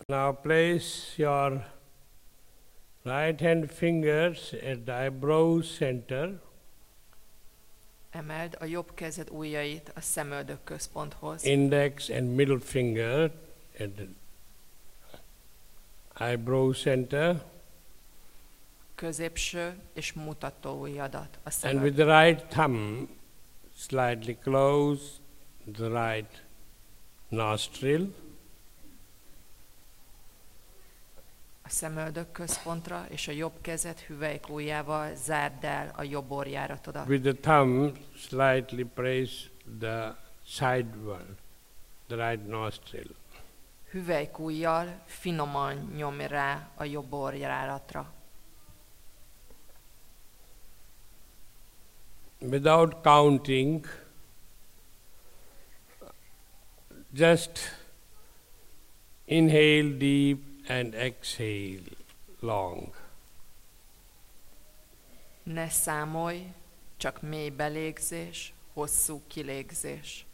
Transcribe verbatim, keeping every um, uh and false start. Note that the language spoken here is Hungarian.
Now place your right hand fingers at the eyebrow center. Emeld a jobb kezed ujjait a szemöldök központhoz. Index and middle finger at the eyebrow center. Középső és mutató ujjadat a And szemöldök. with the right thumb slightly close the right nostril. A szemöldök központra, és a jobb kezed hüvelykujjával zárd el a jobb orjáratodat. With the thumb slightly press the side one, the right nostril. Hüvelykujjal finoman nyomj rá a jobb orjáratra. Without counting, just inhale deep and exhale long. Ne számolj, csak mély belégzés, hosszú kilégzés.